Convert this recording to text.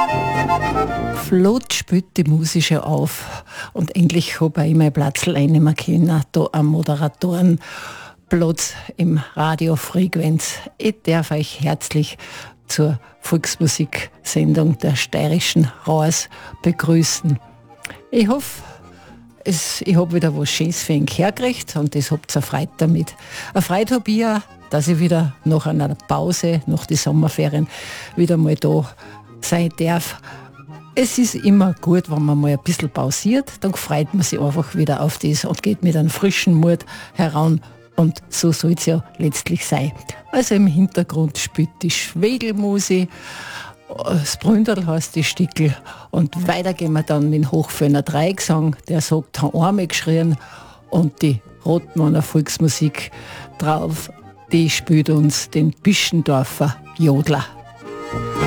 Flott spielt die Musik schon auf und endlich habe ich mein Platzl einnehmen können, da am Moderatorenplatz im Radio-Frequenz. Ich darf euch herzlich zur Volksmusiksendung der Steirischen Raus begrüßen. Ich hoffe, ich habe wieder was Schönes für ihn hergekriegt und das habt ihr erfreut damit. Erfreut habe ich ja, dass ich wieder nach einer Pause, nach den Sommerferien, wieder mal da sein darf. Es ist immer gut, wenn man mal ein bisschen pausiert, dann freut man sich einfach wieder auf das und geht mit einem frischen Mut heran. Und so soll es ja letztlich sein. Also im Hintergrund spielt die Schwegelmusik, das Bründerl heißt die Stickel und weiter gehen wir dann mit dem Hochföhner Dreigesang, der sagt, haben einmal geschrien und die Rottmanner Volksmusik drauf, die spielt uns den Bischendorfer Jodler.